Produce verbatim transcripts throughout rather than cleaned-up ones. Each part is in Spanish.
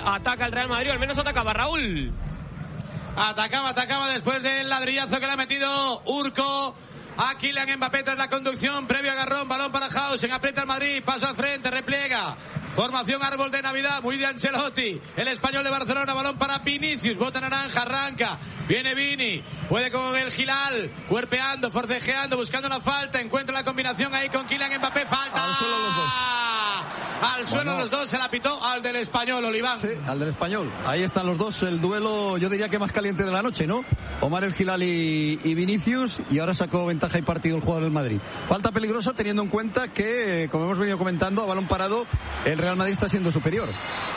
ataca el Real Madrid, o al menos atacaba Raúl. Atacaba, atacaba después del ladrillazo que le ha metido Urco a Kylian Mbappé tras la conducción, previo agarrón, balón para Hausen, aprieta el Madrid, paso al frente, repliega, formación árbol de Navidad, muy de Ancelotti, el español de Barcelona, balón para Vinicius, bota naranja, arranca, viene Vini, puede con el Gilal, cuerpeando, forcejeando, buscando la falta, encuentra la combinación ahí con Kylian Mbappé, falta, al suelo los dos, al suelo bueno. los dos, se la pitó al del español, Oliván. Sí, al del español, ahí están los dos, el duelo yo diría que más caliente de la noche, ¿no? Omar El Gilal y, y Vinicius, y ahora sacó ventaja y partido el jugador del Madrid. Falta peligrosa teniendo en cuenta que, como hemos venido comentando, a balón parado el Real Madrid está siendo superior.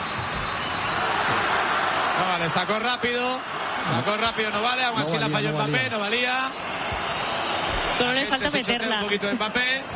No vale, sacó rápido, sacó rápido, no vale, aún así no valía, la falló no Mbappé, no valía. Solo le falta meterla. Un poquito de Mbappé. Sí.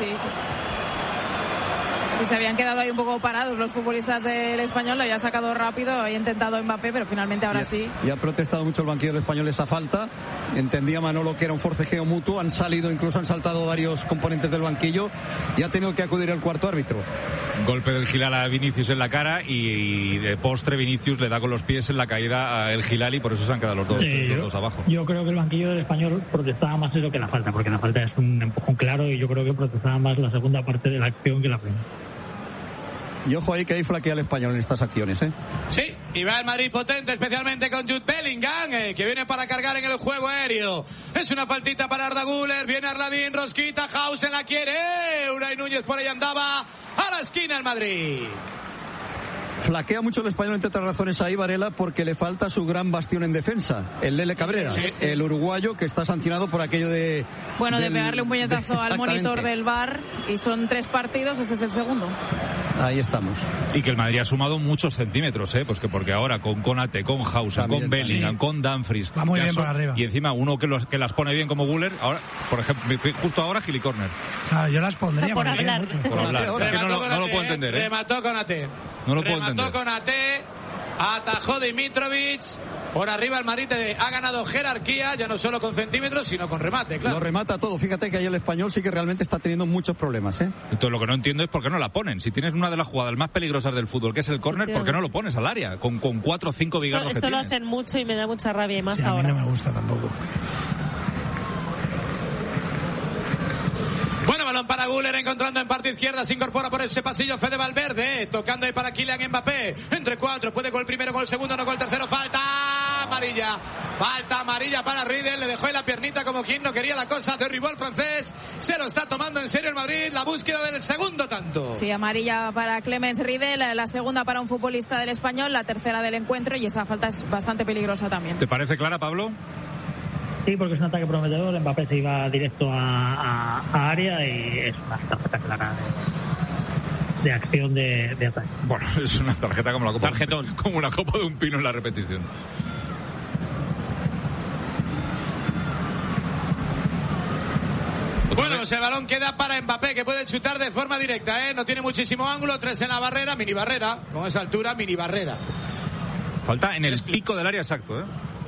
Si se habían quedado ahí un poco parados los futbolistas del Español, lo había sacado rápido, había intentado Mbappé, pero finalmente ahora y, sí. Y ha protestado mucho el banquillo del Español esa falta. Entendía Manolo que era un forcejeo mutuo, han salido, incluso han saltado varios componentes del banquillo y ha tenido que acudir al cuarto árbitro. Golpe del Gilal a Vinicius en la cara y, y de postre Vinicius le da con los pies en la caída a El Gilal y por eso se han quedado los dos, sí, los yo, dos abajo. Yo creo que el banquillo del Español protestaba más eso que la falta, porque la falta es un empujón claro y yo creo que protestaba más la segunda parte de la acción que la primera. Y ojo ahí que hay flaquea el Español en estas acciones, ¿eh? Sí, y va el Madrid potente, especialmente con Jude Bellingham, eh, que viene para cargar en el juego aéreo. Es una faltita para Arda Güler, viene Arladín, Rosquita, Hausen la quiere, Unai Núñez por ahí andaba, a la esquina el Madrid. Flaquea mucho el Español, entre otras razones, ahí Varela, porque le falta su gran bastión en defensa, el Lele Cabrera, sí, sí. el uruguayo que está sancionado por aquello de... Bueno, del, de pegarle un puñetazo de, al monitor del V A R, y son tres partidos, este es el segundo. Ahí estamos. Y que el Madrid ha sumado muchos centímetros, ¿eh? Pues que porque ahora con Konate, con Hausen, también, con Bellingham, sí. con Dumfries... Va muy bien son, por arriba. Y encima uno que, los, que las pone bien como Güler, ahora, por ejemplo, justo ahora Gili Corner. Ah, yo las pondría por, por hablar. Mucho. Por hablar. Es que no, lo, no lo puedo entender, ¿eh? Remató Konate. No lo puedo Remató entender. Konate, atajó Dimitrovic. Por arriba el Madrid ha ganado jerarquía, ya no solo con centímetros, sino con remate, claro. Lo remata todo. Fíjate que ahí el Español sí que realmente está teniendo muchos problemas, ¿eh? Entonces lo que no entiendo es por qué no la ponen. Si tienes una de las jugadas más peligrosas del fútbol, que es el córner, ¿por qué no lo pones al área? Con, con cuatro o cinco bigardos esto, que esto lo tienes. hacen mucho y me da mucha rabia, y más sí, ahora. A mí no me gusta tampoco. Bueno, balón para Güler, encontrando en parte izquierda, se incorpora por ese pasillo Fede Valverde, eh, tocando ahí para Kylian Mbappé, entre cuatro, puede con el primero, con el segundo, no con el tercero, falta amarilla, falta amarilla para Riedel, le dejó en la piernita como quien no quería la cosa, derribó al francés, se lo está tomando en serio el Madrid, la búsqueda del segundo tanto. Sí, amarilla para Clemens Riedel, la segunda para un futbolista del Español, la tercera del encuentro, y esa falta es bastante peligrosa también. ¿Te parece clara, Pablo? Sí, porque es un ataque prometedor, Mbappé se iba directo a, a, a área y es una tarjeta clara de, de acción de, de ataque. Bueno, es una tarjeta como la copa, Tarjetón. como una copa de un pino en la repetición. Bueno, pues el balón queda para Mbappé, que puede chutar de forma directa, ¿eh? No tiene muchísimo ángulo, tres en la barrera, mini barrera, con esa altura, mini barrera. Falta en el pico del área exacto, ¿eh?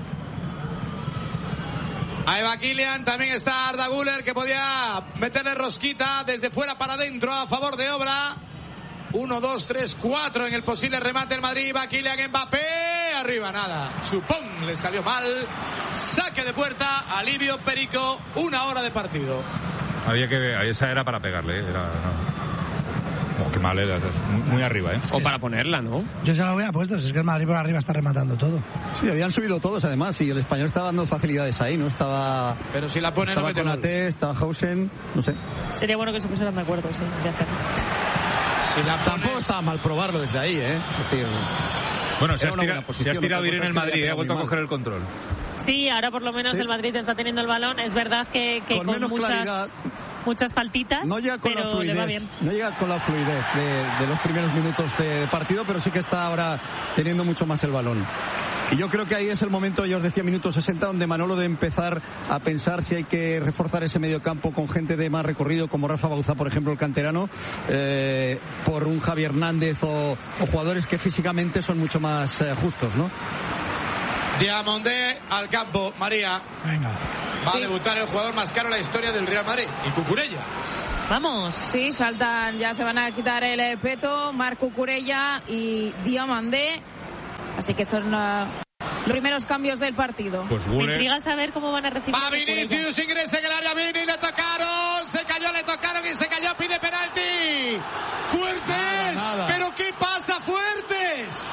Ahí va Kylian, también está Arda Güler, que podía meterle rosquita desde fuera para adentro a favor de Obra. Uno, dos, tres, cuatro en el posible remate del Madrid. Va Kylian Mbappé, arriba nada. Chupón, le salió mal. Saque de puerta, alivio Perico, una hora de partido. Había que, esa era para pegarle, ¿eh? Era, no. Oh, qué mal era, muy, muy arriba, ¿eh? O para ponerla, ¿no? Yo se la hubiera puesto, es que el Madrid por arriba está rematando todo. Sí, habían subido todos además, y el Español estaba dando facilidades ahí, ¿no? Estaba... Pero si la pone estaba no mete Konate, estaba Hausen, no sé. Sería bueno que se pusieran de acuerdo, sí, de hacerlo. Si la pones... Tampoco estaba mal probarlo desde ahí, ¿eh? Es decir... Bueno, se ha estirado, se ha estirado bien en el Madrid, ¿eh? Ha vuelto a coger el control. Sí, ahora por lo menos sí. El Madrid está teniendo el balón. Es verdad que, que con, con menos muchas... claridad. Muchas faltitas, no llega con pero la fluidez, le va bien. No llega con la fluidez de, de los primeros minutos de partido, pero sí que está ahora teniendo mucho más el balón. Y yo creo que ahí es el momento, ya os decía, minuto sesenta, donde Manolo debe empezar a pensar si hay que reforzar ese mediocampo con gente de más recorrido, como Rafa Bauzá, por ejemplo, el canterano, eh, por un Javi Hernández o, o jugadores que físicamente son mucho más eh, justos, ¿no? Diamondé al campo, María. Venga. Va sí. a debutar el jugador más caro en la historia del Real Madrid, y Cucurella. Vamos. Sí, saltan, ya se van a quitar el peto, Marc Cucurella y Diamandé. Así que son uh, los primeros cambios del partido. Pues Me Guller. intriga saber cómo van a recibir. Va Vinicius, ingresa en el área, Vini, le tocaron, se cayó, le tocaron y se cayó, pide penalti. ¡Fuertes! Nada, nada. ¿Pero qué pasa, Fuertes?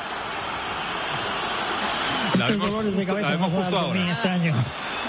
La vemos Dolores de justo, cabeza la vemos me ha justo dado a mí ahora. este año.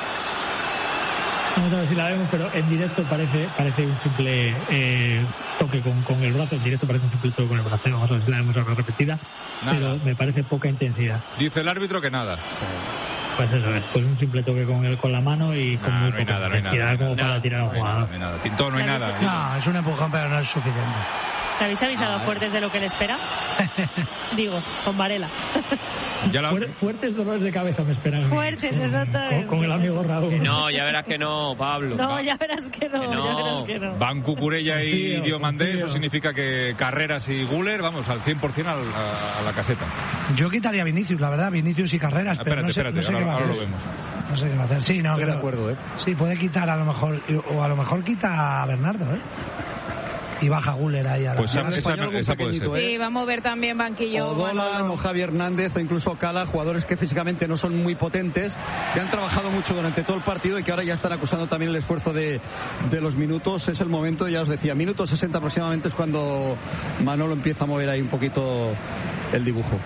No sé si la vemos, pero en directo parece parece un simple eh, toque con, con el brazo. En directo parece un simple toque con el brazo. Vamos a ver si la vemos ahora repetida. Nada. Pero me parece poca intensidad. Dice el árbitro que nada. Pues eso es, pues un simple toque con el con la mano y con Nah, muy no hay poca nada, no hay intensidad nada. como para Nada, tirar al no hay nada, jugador. no hay nada. Tintón, no hay nada. No, es un empujón, pero no es suficiente. ¿Te habéis avisado Ah, Fuertes de lo que le espera? Digo, con Varela. Ya la- Fuer- fuertes dolores de cabeza me esperan. a mí. Fuertes, Con- exactamente. Con, con el amigo Raúl. No, ya verás que no, Pablo. No, ya verás que no, Que no. ya verás que no. Van Cucurella y Confío, Diomandé, eso confío. significa que Carreras y Guller, vamos, al cien por ciento al- a, a la caseta. Yo quitaría a Vinicius, la verdad, Vinicius y Carreras, Ah, pero espérate, no sé, espérate, no sé ahora, qué va a ahora hacer. lo vemos. No sé qué va a hacer. Sí, no, Estoy de pero- acuerdo, ¿eh? Sí, puede quitar a lo mejor, o a lo mejor quita a Bernardo, ¿eh? Y baja Guller ahí a la... Pues Y el esa, español algún esa puede pequeñito, ser. ¿eh? Sí, va a mover también banquillo. O Dolan Manolo. o Javi Hernández o incluso Cala, jugadores que físicamente no son muy potentes, que han trabajado mucho durante todo el partido y que ahora ya están acusando también el esfuerzo de, de los minutos. Es el momento, ya os decía, minuto sesenta aproximadamente es cuando Manolo empieza a mover ahí un poquito el dibujo.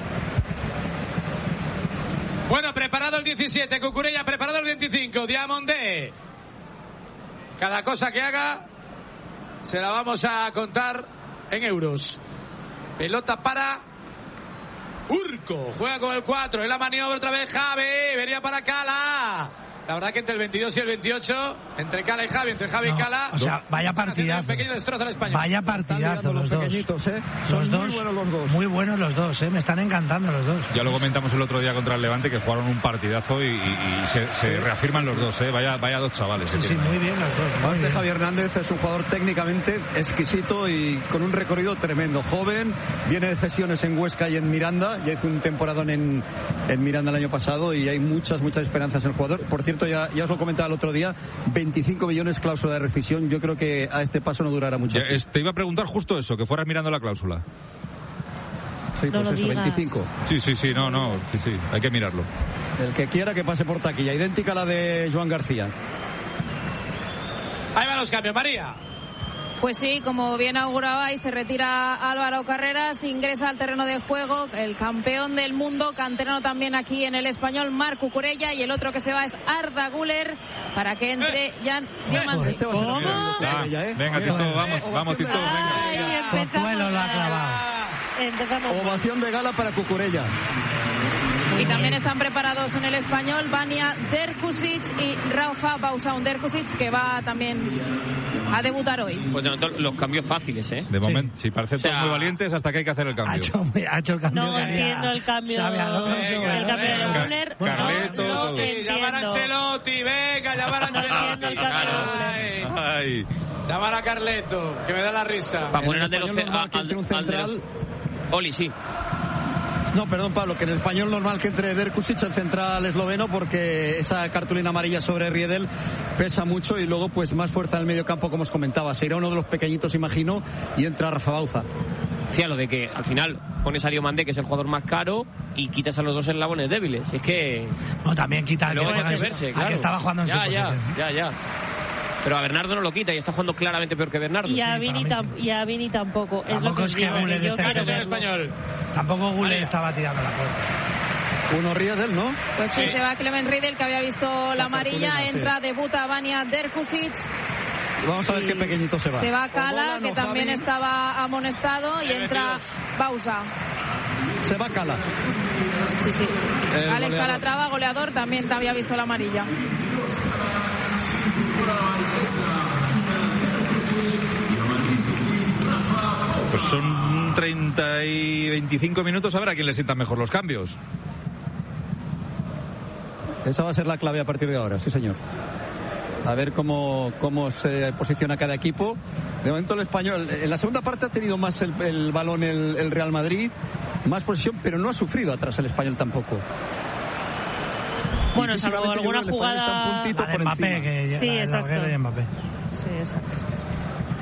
Bueno, preparado el diecisiete, Cucurella, preparado el veinticinco, Diamondé. Cada cosa que haga se la vamos a contar en euros. Pelota para Urco, juega con el cuatro, en la maniobra otra vez Javi, venía para Cala. La verdad que entre el veintidós y el veintiocho, entre Cala y Javi, entre Javi No, y Cala, o sea, vaya están haciendo partidazo. un pequeño destrozo al español. Vaya Están partidazo liando los los dos. pequeñitos, ¿eh? Son Los muy dos, buenos los dos. muy buenos los dos, ¿eh? Me están encantando los dos. Ya lo comentamos el otro día contra el Levante, que jugaron un partidazo y, y- y se, se reafirman los dos, ¿eh? Vaya, vaya dos chavales. Sí, que sí, tienen muy ahí. bien los dos. muy Este bien. Javi Hernández es un jugador técnicamente exquisito y con un recorrido tremendo. Joven, viene de cesiones en Huesca y en Miranda. Ya hizo un temporadón en, en Miranda el año pasado y hay muchas, muchas esperanzas en el jugador. Por cierto, ya, ya os lo comentaba el otro día, veinticinco millones cláusula de rescisión. Yo creo que a este paso no durará mucho. Ya, es- te iba a preguntar justo eso, que fueras mirando la cláusula. Sí, No pues lo eso, digas. veinticinco. Sí, sí, sí, no, no, sí, sí, hay que mirarlo. El que quiera que pase por taquilla. Idéntica a la de Joan García. Ahí van los cambios, María. Pues sí, como bien augurabais, se retira Álvaro Carreras, ingresa al terreno de juego el campeón del mundo, canterano también aquí en el Español, Marc Cucurella, y el otro que se va es Arda Güler, para que entre Jan Diamandé. Este va a ser ¿Cómo? el primero, Ah, Cucurella, ¿eh? venga, Mira, Tito, eh, vamos, ovación vamos, de Tito, gala. venga. Ay, empezamos Pozuelo lo ha mal. clavado. Empezamos mal. Ovación de gala para Cucurella. Y también están preparados en el Español Vania Derkusic y Rafa Bausaun Derkusic, que va también a debutar hoy. Pues de momento los cambios fáciles, ¿eh? De momento, sí, parecen O sea, todos muy valientes hasta que hay que hacer el Ha cambio. hecho, ha hecho el cambio. No que había- entiendo el cambio. sabe a Alonso, el venga, cambio de venga. Güler. Carleto, no, todo. no Sí, llamar a entiendo. Ancelotti, venga, llamar a No entiendo el Ancelotti. cambio. Ay, Ay, llamar a Carleto, que me da la risa. Para En poner el al de los... español normal que al- entre un al de los- central. Oli, sí. No, perdón, Pablo, que en el español normal que entre Derkusic, el central esloveno, porque esa cartulina amarilla sobre Riedel pesa mucho y luego pues más fuerza en el medio campo, como os comentaba. Se irá uno de los pequeñitos, imagino, y entra Rafa Bauza. Decía lo de que al final pones a Diomandé, que es el jugador más caro, y quitas a los dos eslabones débiles. Es que... No, también quita al que, Luego hay que juega en- verse, al claro. que estaba jugando en ya, su ya, posición. ya, ya. Pero a Bernardo no lo quita y está jugando claramente peor que Bernardo. Y a Sí, Vini, para mí tam- y a Vini tampoco. Es lo Tampoco que es os que digo, Güler yo esté quiero Cambios en verlo. español. Tampoco Güler Vale. estaba tirando la puerta. Uno Riedel, ¿no? Pues sí, Sí. se va Clement Riedel, que había visto la, La amarilla, cartulina, entra, debuta Vania Derkusic. Vamos a ver y qué pequeñito se va. Se va O Cala, Dolan que o también Javi. estaba amonestado, y El entra veintidós. Bausa. Se va Cala. Sí, sí. El Alex goleador. Calatrava, goleador, también te había visto la amarilla. pues son treinta y veinticinco minutos, a ver a quién le sientan mejor los cambios. Esa va a ser la clave a partir de ahora, sí señor. A ver cómo, cómo se posiciona cada equipo. De momento el español, en la segunda parte ha tenido más el, el balón el, el Real Madrid, más posesión, pero no ha sufrido atrás el español tampoco. Bueno, Y salvo físicamente yo alguna creo que el español está un jugada... puntito La de por Mbappé, encima. que Sí, la de exacto. Larguero y Mbappé. Sí, exacto.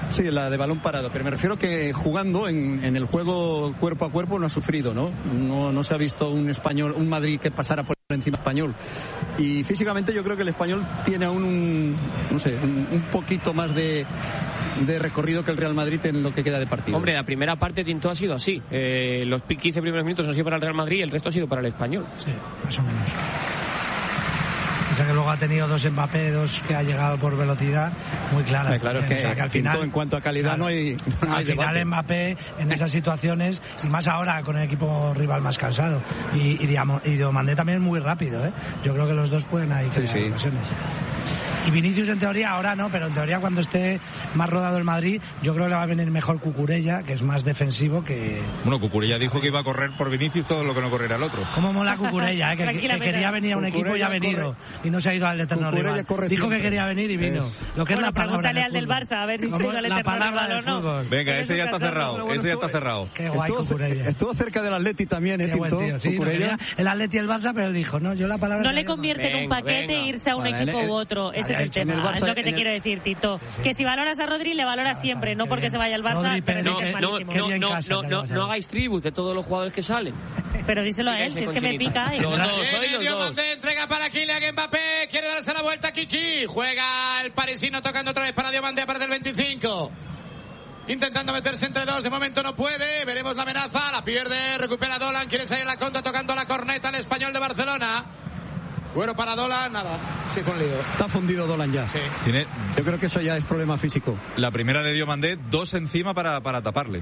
Sí, la de balón parado, pero me refiero que jugando en, en el juego cuerpo a cuerpo no ha sufrido, ¿no? No, no se ha visto un español, un Madrid que pasara por encima español. Y físicamente yo creo que el español tiene aún un, no sé, un, un poquito más de, de recorrido que el Real Madrid en lo que queda de partido. Hombre, la primera parte Tinto ha sido así. Eh, los quince primeros minutos han sido para el Real Madrid y el resto ha sido para el español. Sí, más o menos. O sea que luego ha tenido dos Mbappé, dos que ha llegado por velocidad muy claras. Sí, claro, es que, o sea que al final, en cuanto a calidad claro, no hay, no hay al final debate. Mbappé en esas situaciones, y más ahora con el equipo rival más cansado. Y, y, digamos, y Diomandé también es muy rápido, ¿eh? Yo creo que los dos pueden ahí crear sí, sí. ocasiones. Y Vinicius en teoría ahora no, pero en teoría cuando esté más rodado el Madrid, yo creo que le va a venir mejor Cucurella, que es más defensivo que... Bueno, Cucurella dijo que iba a correr por Vinicius todo lo que no corriera el otro. ¿Cómo mola Cucurella? ¿eh? Que, que, que quería venir a un equipo y ha venido. Corre. Y no se ha ido al eterno rival. Dijo siempre. que quería venir y vino. Es... Lo que bueno, es la palabra pregúntale al del Barça, a ver si se ha ido al la eterno palabra rival del o no. fútbol. Venga, ese ya está cerrado. Bueno, Ese ya estuvo, está cerrado. Qué guay, estuvo, Cucurella. Estuvo cerca del Atleti también, ¿eh, Qué buen Tinto? tío, sí, no quería el Atleti y el Barça, pero dijo, no, yo la palabra... No le convierte en un Venga, paquete venga. irse a un Vale, equipo en- u otro. Ese vale, es el en el tema. Barça- Es lo que te en el- quiero decir, Tito. Sí, sí. Que si valoras a Rodri, le valoras Ah, siempre, qué no porque bien. se vaya al Barça, Rodri, pero pero sí que es que- No, malísimo. Qué no, bien no, casa no, te no, lo vas a no ver. hagáis tribus de todos los jugadores que salen. Pero díselo a él, si es que me pica. y- Los dos, Viene soy los dos. Diomandé, entrega para Kylian Mbappé, quiere darse la vuelta a Kiki, juega el parisino tocando otra vez para Diomandé, para el veinticinco. Intentando meterse entre dos, de momento no puede, veremos la amenaza, la pierde, recupera Dolan, quiere salir a la contra tocando la corneta al Español de Barcelona. Bueno, para Dolan, nada, sí fue un lío. Está fundido Dolan ya. Sí. Tiene Yo creo que eso ya es problema físico. la primera de Diomandé, dos encima para, para taparle.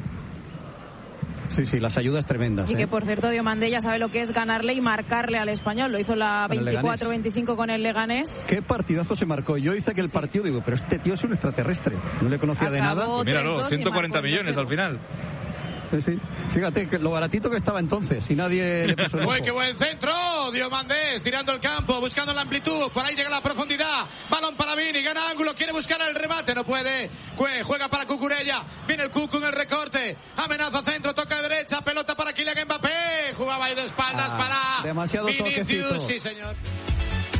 Sí, sí, las ayudas tremendas. Y ¿eh? que, por cierto, Diomandé ya sabe lo que es ganarle y marcarle al español. Lo hizo la Con el veinticuatro veinticinco con el Leganés. Qué partidazo se marcó. Yo hice que el partido, digo, pero este tío es un extraterrestre. No le conocía de nada. Acabó Pues míralo, tres dos y ciento cuarenta marcó el millones dos al final. Sí, sí. Fíjate que lo baratito que estaba entonces y nadie le puso el ojo. Uy, qué buen centro, Diomandé, estirando el campo, buscando la amplitud, por ahí llega la profundidad, balón para Vini, gana ángulo, quiere buscar el remate, no puede, juega para Cucurella, viene el Cucu en el recorte, amenaza centro, toca derecha, pelota para Kylian Mbappé, jugaba ahí de espaldas Ah, para demasiado Vinicius, toquecito. sí señor.